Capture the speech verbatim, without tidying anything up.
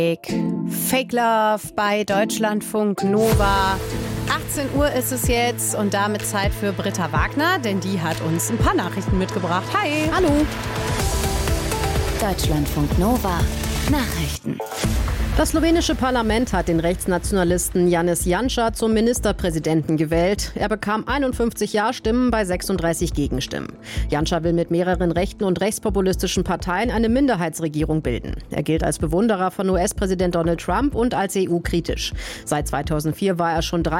Fake Love bei Deutschlandfunk Nova. achtzehn Uhr ist es jetzt und damit Zeit für Britta Wagner, denn die hat uns ein paar Nachrichten mitgebracht. Hi! Hallo! Deutschlandfunk Nova Nachrichten. Das slowenische Parlament hat den Rechtsnationalisten Janez Janša zum Ministerpräsidenten gewählt. Er bekam einundfünfzig Ja-Stimmen bei sechsunddreißig Gegenstimmen. Janša will mit mehreren rechten und rechtspopulistischen Parteien eine Minderheitsregierung bilden. Er gilt als Bewunderer von U S-Präsident Donald Trump und als E U-kritisch. Seit zweitausendvier war er schon drei